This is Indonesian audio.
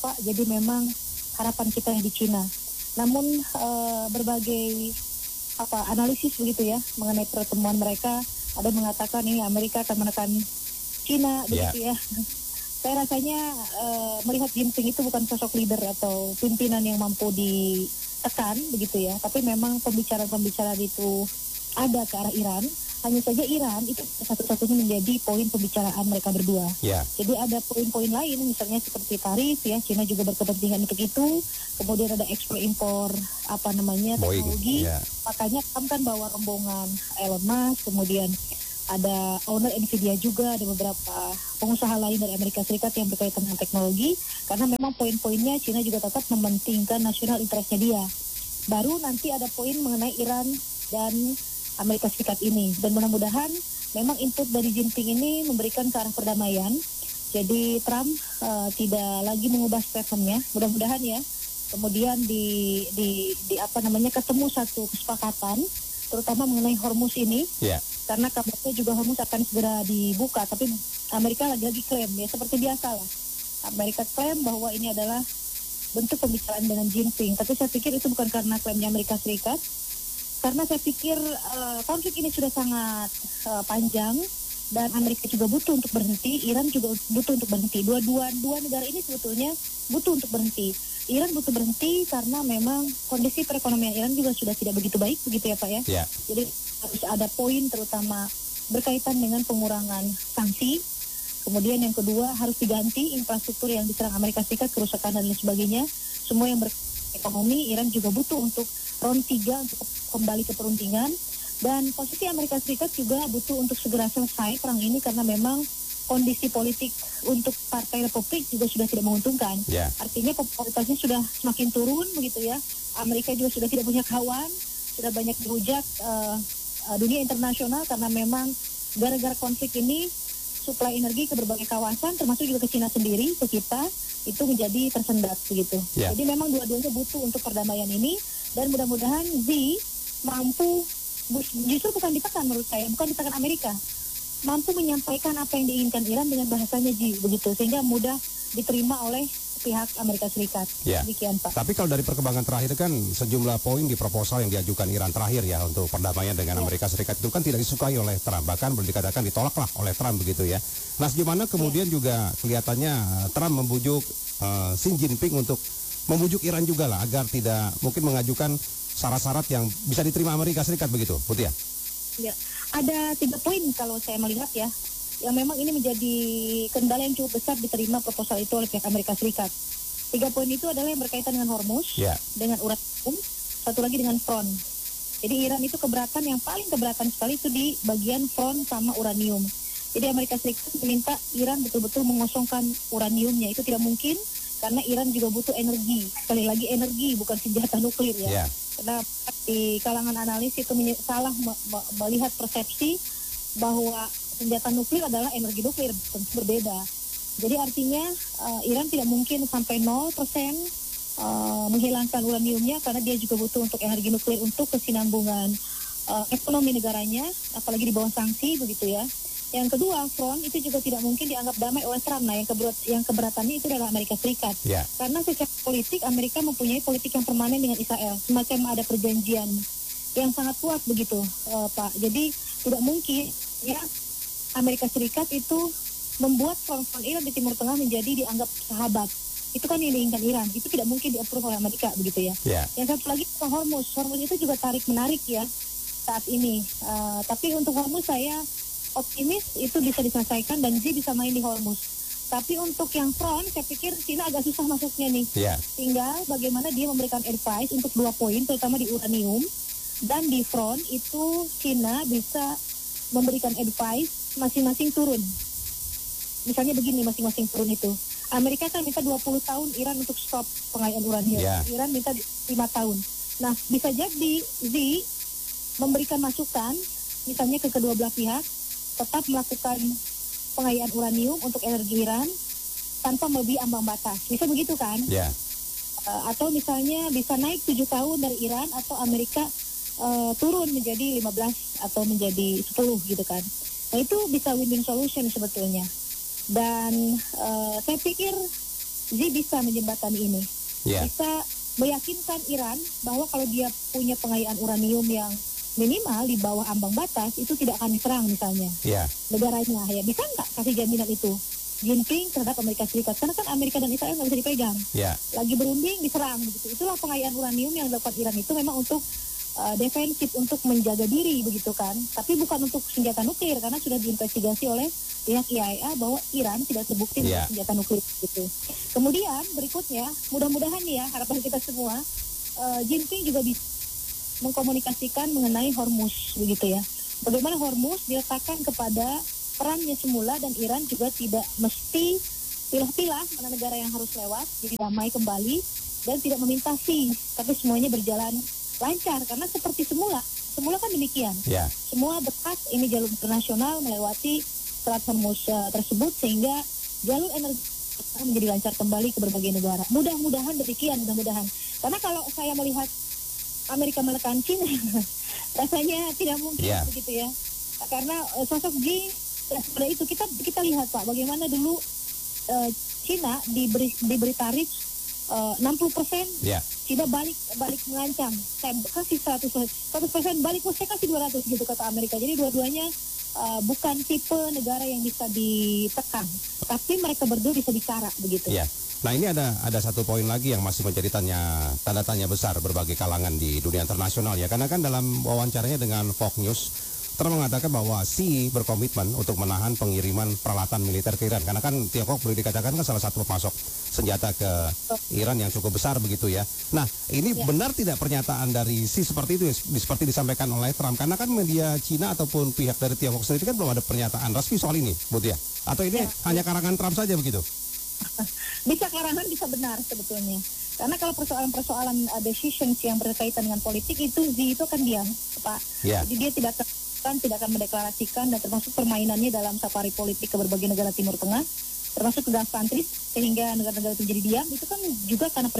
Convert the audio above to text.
Pak. Jadi memang harapan kita di Cina. Namun berbagai analisis begitu ya mengenai pertemuan mereka, ada mengatakan ini Amerika akan menekan Cina begitu ya. Saya rasanya melihat Jinping itu bukan sosok leader atau pimpinan yang mampu ditekan begitu ya, tapi memang pembicaraan itu ada ke arah Iran. Hanya saja Iran itu satu-satunya menjadi poin pembicaraan mereka berdua. Jadi ada poin-poin lain, misalnya seperti tarif ya, Cina juga berkepentingan untuk itu. Kemudian ada ekspor impor teknologi. Makanya Trump kan bawa rombongan Elon Musk, kemudian ada owner Nvidia juga, ada beberapa pengusaha lain dari Amerika Serikat yang berkaitan dengan teknologi, karena memang poin-poinnya Cina juga tetap mementingkan nasional interestnya dia. Baru nanti ada poin mengenai Iran dan Amerika Serikat ini, dan mudah-mudahan memang input dari Jinping ini memberikan ke arah perdamaian. Jadi Trump tidak lagi mengubah statementnya, mudah-mudahan ya. Kemudian ketemu satu kesepakatan, terutama mengenai Hormuz ini. Karena kabarnya juga Hormuz akan segera dibuka, tapi Amerika lagi-lagi klaim ya, seperti biasa lah. Amerika klaim bahwa ini adalah bentuk pembicaraan dengan Jinping, tapi saya pikir itu bukan karena klaimnya Amerika Serikat, karena saya pikir konflik ini sudah sangat panjang dan Amerika juga butuh untuk berhenti, Iran juga butuh untuk berhenti. Dua negara ini sebetulnya butuh untuk berhenti. Iran butuh berhenti karena memang kondisi perekonomian Iran juga sudah tidak begitu baik, begitu ya Pak ya. Jadi harus ada poin terutama berkaitan dengan pengurangan sanksi. Kemudian yang kedua harus diganti infrastruktur yang diserang Amerika Serikat, kerusakan dan lain sebagainya. Semua yang berekonomi, Iran juga butuh untuk round 3 untuk kembali ke perundingan. Dan posisi Amerika Serikat juga butuh untuk segera selesai perang ini karena memang kondisi politik untuk Partai Republik juga sudah tidak menguntungkan. Artinya popularitasnya sudah semakin turun begitu ya. Amerika juga sudah tidak punya kawan, sudah banyak dihujat dunia internasional karena memang gara-gara konflik ini suplai energi ke berbagai kawasan termasuk juga ke Cina sendiri, ke kita itu menjadi tersendat begitu. Jadi memang dua-duanya butuh untuk perdamaian ini, dan mudah-mudahan Xi mampu, justru bukan ditekan menurut saya, bukan ditekan Amerika, mampu menyampaikan apa yang diinginkan Iran dengan bahasanya Xi begitu, sehingga mudah diterima oleh pihak Amerika Serikat. Demikian Pak. Tapi kalau dari perkembangan terakhir kan sejumlah poin di proposal yang diajukan Iran terakhir ya untuk perdamaian dengan Amerika Serikat itu kan tidak disukai oleh Trump, bahkan boleh dikatakan ditolaklah oleh Trump begitu ya. Nah gimana kemudian juga kelihatannya Trump membujuk Xi Jinping untuk membujuk Iran juga lah agar tidak mungkin mengajukan syarat-syarat yang bisa diterima Amerika Serikat begitu, Mutia? Ya, ada 3 poin kalau saya melihat ya, yang memang ini menjadi kendala yang cukup besar diterima proposal itu oleh pihak Amerika Serikat. 3 poin itu adalah yang berkaitan dengan Hormuz, dengan uranium, satu lagi dengan front. Jadi Iran itu keberatan, yang paling keberatan sekali itu di bagian front sama uranium. Jadi Amerika Serikat meminta Iran betul-betul mengosongkan uraniumnya. Itu tidak mungkin karena Iran juga butuh energi. Sekali lagi energi, bukan senjata nuklir ya. Karena di kalangan analis itu salah melihat persepsi bahwa senjata nuklir adalah energi nuklir, tentu berbeda. Jadi artinya Iran tidak mungkin sampai 0% menghilangkan uraniumnya karena dia juga butuh untuk energi nuklir untuk kesinambungan ekonomi negaranya, apalagi di bawah sanksi begitu ya. Yang kedua, front itu juga tidak mungkin dianggap damai oleh Trump. Nah, yang keberatannya itu adalah Amerika Serikat. Karena secara politik Amerika mempunyai politik yang permanen dengan Israel, semacam ada perjanjian yang sangat kuat begitu, Pak. Jadi tidak mungkin ya Amerika Serikat itu membuat front Iran di Timur Tengah menjadi dianggap sahabat. Itu kan yang diinginkan Iran. Itu tidak mungkin di-approve oleh Amerika begitu ya. Yang satu lagi Hormuz. Hormuz itu juga tarik-menarik ya saat ini. Tapi untuk Hormuz saya optimis itu bisa diselesaikan dan Xi bisa main di Hormuz. Tapi untuk yang front, saya pikir China agak susah masuknya nih. Tinggal bagaimana dia memberikan advice untuk 2 poin, terutama di uranium. Dan di front itu China bisa memberikan advice masing-masing turun. Misalnya begini, masing-masing turun itu. Amerika kan minta 20 tahun Iran untuk stop pengayaan uranium. Iran minta 5 tahun. Nah, bisa jadi Xi memberikan masukan, misalnya ke kedua belah pihak, tetap melakukan pengayaan uranium untuk energi Iran tanpa melebihi ambang batas. Bisa begitu kan? Atau misalnya bisa naik 7 tahun dari Iran atau Amerika turun menjadi 15 atau menjadi 10 gitu kan. Nah itu bisa win-win solution sebetulnya. Dan saya pikir Xi bisa menjembatani ini. Yeah. Bisa meyakinkan Iran bahwa kalau dia punya pengayaan uranium yang minimal di bawah ambang batas, itu tidak akan diserang misalnya negaranya. Ya bisa nggak kasih jaminan itu Jinping terhadap Amerika Serikat? Karena kan Amerika dan Israel nggak bisa dipegang. Lagi berunding diserang begitu. Itulah pengayaan uranium yang dilakukan Iran itu memang untuk defensif, untuk menjaga diri begitu kan. Tapi bukan untuk senjata nuklir, karena sudah diinvestigasi oleh pihak IAEA bahwa Iran tidak terbukti dengan senjata nuklir gitu. Kemudian berikutnya, mudah-mudahan nih ya, harapan kita semua, Jinping juga bisa mengkomunikasikan mengenai Hormuz begitu ya. Bagaimana Hormuz diletakkan kepada perannya semula, dan Iran juga tidak mesti pilah-pilah mana negara yang harus lewat, jadi damai kembali dan tidak meminta fee, tapi semuanya berjalan lancar karena seperti semula kan demikian. Semua berkat ini jalur internasional melewati Selat Hormuz tersebut, sehingga jalur energi menjadi lancar kembali ke berbagai negara. Mudah-mudahan demikian, mudah-mudahan. Karena kalau saya melihat Amerika menekan China, rasanya tidak mungkin begitu ya. Karena sosok Xi seperti itu, kita lihat Pak, bagaimana dulu China diberi tarif 60%, China balik mengancam, saya kasih 100% balik, saya kasih 200 gitu kata Amerika. Jadi dua-duanya bukan tipe negara yang bisa ditekan, tapi mereka berdua bisa bicara begitu. Nah ini ada satu poin lagi yang masih menjadi tanda tanya besar berbagai kalangan di dunia internasional ya. Karena kan dalam wawancaranya dengan Fox News, Trump mengatakan bahwa Xi berkomitmen untuk menahan pengiriman peralatan militer ke Iran. Karena kan Tiongkok boleh dikatakan kan salah satu pemasok senjata ke Iran yang cukup besar begitu ya. Nah ini benar tidak pernyataan dari Xi seperti itu, seperti disampaikan oleh Trump? Karena kan media Cina ataupun pihak dari Tiongkok sendiri kan belum ada pernyataan resmi soal ini, Bu Tia. Atau ini hanya karangan Trump saja begitu? Bisa karangan, bisa benar sebetulnya. Karena kalau persoalan decisions yang berkaitan dengan politik itu Xi itu akan diam, Pak. Jadi dia tidak akan mendeklarasikan, dan termasuk permainannya dalam safari politik ke berbagai negara Timur Tengah, termasuk ke Gulf countries, sehingga negara-negara itu jadi diam, itu kan juga karena